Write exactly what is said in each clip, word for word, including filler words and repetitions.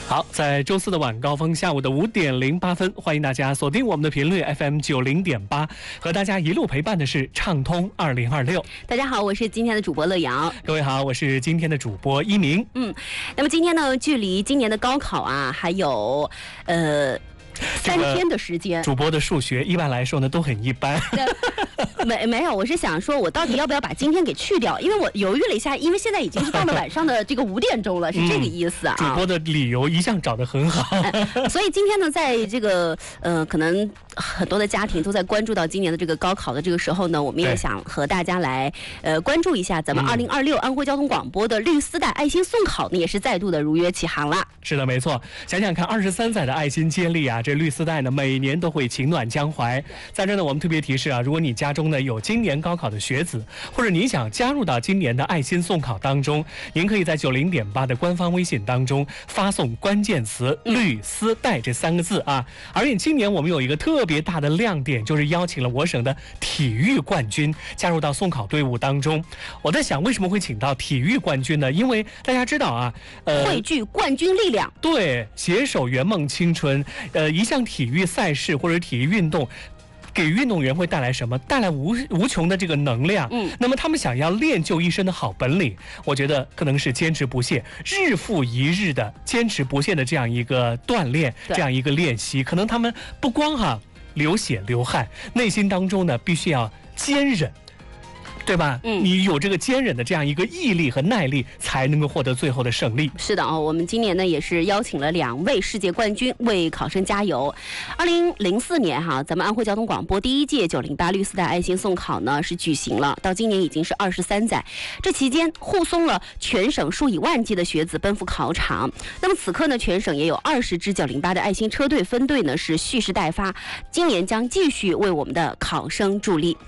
好，在周四的晚高峰，下午的五点零八分，欢迎大家锁定我们的频率 F M 九零点八，和大家一路陪伴的是畅通二零二六。 大家好，我是今天的主播乐阳。 各位好，我是今天的主播一鸣。 嗯，那么今天呢，距离今年的高考啊，还有呃。三天的时间， 主播的数学一般来说呢都很一般。 没没有，我是想说，我到底要不要把今天给去掉？因为我犹豫了一下，因为现在已经是到了晚上的这个五点钟了，是这个意思啊。 主播的理由一向找得很好。 哎、所以今天呢，在这个呃，可能很多的家庭都在关注到今年的这个高考的这个时候呢，我们也想和大家来呃关注一下咱们二零二六安徽交通广播的绿丝带爱心送考呢，也是再度的如约起航了。 是的，没错。想想看，二十三载的爱心接力啊，这绿丝带呢每年都会情暖江淮。在这呢，我们特别提示啊，如果你家中呢有今年高考的学子，或者你想加入到今年的爱心送考当中，您可以在九零点八的官方微信当中发送关键词“绿丝带”这三个字啊。而且今年我们有一个特别大的亮点，就是邀请了我省的体育冠军加入到送考队伍当中。我在想，为什么会请到体育冠军呢？因为大家知道啊， 呃，汇聚冠军力量， 对，携手圆梦青春。呃，一项体育赛事或者体育运动，给运动员会带来什么？带来无无穷的这个能量。嗯，那么他们想要练就一身的好本领，我觉得可能是坚持不懈，日复一日的坚持不懈的这样一个锻炼，这样一个练习，可能他们不光哈流血流汗，内心当中呢必须要坚忍。对吧？嗯，你有这个坚忍的这样一个毅力和耐力，才能够获得最后的胜利。 是的啊、哦，我们今年呢也是邀请了两位世界冠军为考生加油。二零零四年哈，咱们安徽交通广播第一届九零八绿丝带爱心送考呢是举行了，到今年已经是二十三载。这期间护送了全省数以万计的学子奔赴考场。那么此刻呢，全省也有二十支九零八的爱心车队分队呢是蓄势待发，今年将继续为我们的考生助力。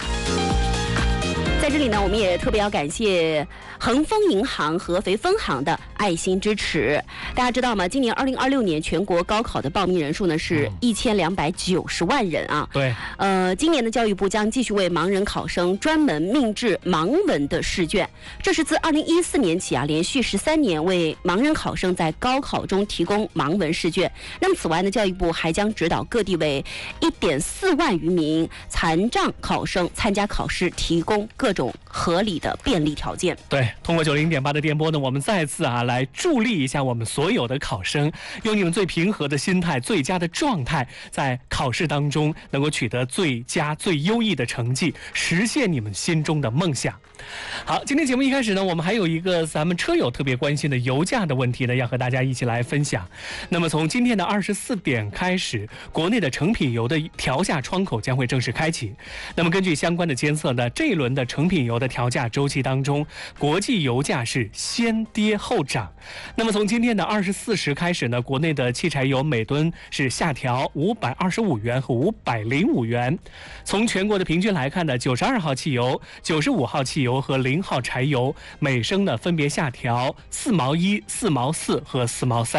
在这里呢，我们也特别要感谢恒丰银行合肥分行的爱心支持。大家知道吗？今年二零二六年全国高考的报名人数呢是一千两百九十万人啊。 对。 呃，今年的教育部将继续为盲人考生专门命制盲文的试卷。这是自二零一四年起啊，连续十三年为盲人考生在高考中提供盲文试卷。那么此外呢，教育部还将指导各地为一点四万余名残障考生参加考试提供各种合理的便利条件。 对，通过九零点八的电波呢，我们再次啊来助力一下我们所有的考生，用你们最平和的心态、最佳的状态，在考试当中能够取得最佳、最优异的成绩，实现你们心中的梦想。好，今天节目一开始呢，我们还有一个咱们车友特别关心的油价的问题呢，要和大家一起来分享。那么从今天的二十四点开始，国内的成品油的调价窗口将会正式开启。那么根据相关的监测呢，这一轮的成品油的调价周期当中，国际油价是先跌后涨。那么从今天的二十四时开始呢，国内的汽柴油每吨是下调五百二十五元和五百零五元。从全国的平均来看呢，九十二号汽油、九十五号汽油和零号柴油每升呢分别下调四毛一、四毛四和四毛三。